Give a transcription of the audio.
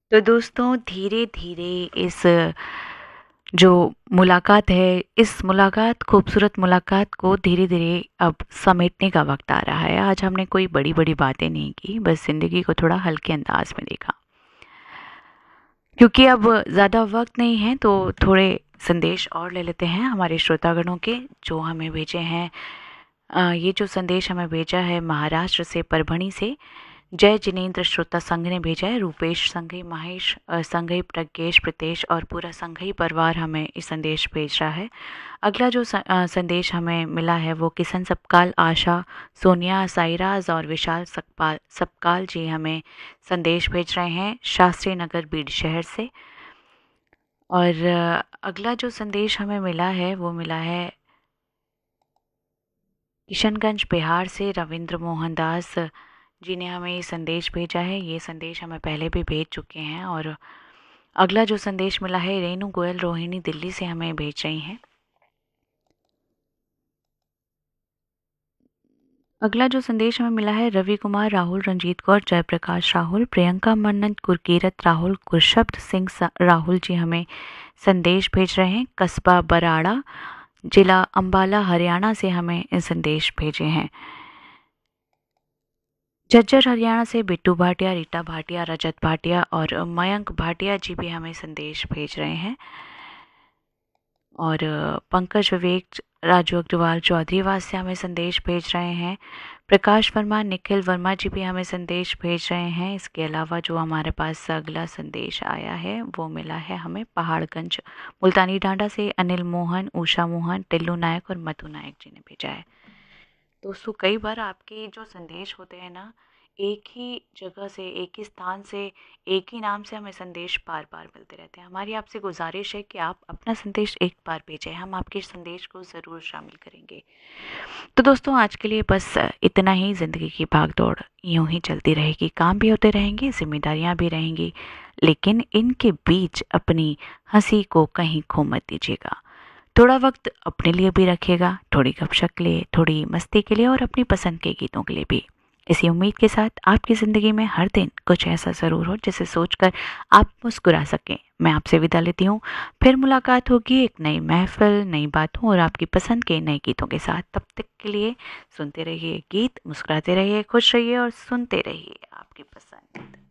तो दोस्तों धीरे धीरे इस जो मुलाकात है, इस मुलाकात खूबसूरत मुलाकात को धीरे धीरे अब समेटने का वक्त आ रहा है। आज हमने कोई बड़ी बड़ी बातें नहीं की, बस ज़िंदगी को थोड़ा हल्के अंदाज में देखा। क्योंकि अब ज़्यादा वक्त नहीं है तो थोड़े संदेश और ले लेते हैं हमारे श्रोतागणों के जो हमें भेजे हैं। ये जो संदेश हमें भेजा है महाराष्ट्र से, परभणी से जय जिनेन्द्र श्रोता संघ ने भेजा है। रूपेश संघई, महेश संघई, प्रज्ञेश, प्रीतेश और पूरा संघई परिवार हमें ये संदेश भेज रहा है। अगला जो संदेश हमें मिला है वो किशन सपकाल, आशा, सोनिया, साइराज और विशाल सकपाल सपकाल जी हमें संदेश भेज रहे हैं शास्त्री नगर बीड़ शहर से। और अगला जो संदेश हमें मिला है वो मिला है किशनगंज बिहार से रविंद्र मोहन दास जी ने हमें ये संदेश भेजा है। ये संदेश हमें पहले भी भेज चुके हैं। और अगला जो संदेश मिला है रेनू गोयल रोहिणी दिल्ली से हमें भेज रही हैं। अगला जो संदेश हमें मिला है रवि कुमार राहुल, रंजीत कौर, जयप्रकाश राहुल, प्रियंका मन्नत, गुरकीरत राहुल, गुरशब्द सिंह राहुल जी हमें संदेश भेज रहे हैं। कस्बा बराड़ा, जिला अंबाला, हरियाणा से हमें संदेश भेजे हैं। झज्जर हरियाणा से बिट्टू भाटिया, रीटा भाटिया, रजत भाटिया और मयंक भाटिया जी भी हमें संदेश भेज रहे हैं। और पंकज विवेक, राजू अग्रवाल, चौधरीवास से हमें संदेश भेज रहे हैं। प्रकाश वर्मा, निखिल वर्मा जी भी हमें संदेश भेज रहे हैं। इसके अलावा जो हमारे पास अगला संदेश आया है वो मिला है हमें पहाड़गंज मुल्तानी डांडा से अनिल मोहन, उषा मोहन, टिल्लू नायक और मधु नायक जी ने भेजा है। दोस्तों कई बार आपके जो संदेश होते हैं ना, एक ही जगह से, एक ही स्थान से, एक ही नाम से हमें संदेश बार बार मिलते रहते हैं। हमारी आपसे गुजारिश है कि आप अपना संदेश एक बार भेजें, हम आपके संदेश को ज़रूर शामिल करेंगे। तो दोस्तों आज के लिए बस इतना ही। ज़िंदगी की भागदौड़ यूं ही चलती रहेगी, काम भी होते रहेंगे, जिम्मेदारियां भी रहेंगी, लेकिन इनके बीच अपनी हंसी को कहीं खो मत दीजिएगा। थोड़ा वक्त अपने लिए भी रखिएगा, थोड़ी गपशप के लिए, थोड़ी मस्ती के लिए और अपनी पसंद के गीतों के लिए भी। इसी उम्मीद के साथ आपकी ज़िंदगी में हर दिन कुछ ऐसा ज़रूर हो जिसे सोचकर आप मुस्कुरा सकें। मैं आपसे विदा लेती हूँ। फिर मुलाकात होगी एक नई महफिल, नई बातों और आपकी पसंद के नए गीतों के साथ। तब तक के लिए सुनते रहिए गीत, मुस्कुराते रहिए, खुश रहिए और सुनते रहिए आपकी पसंद।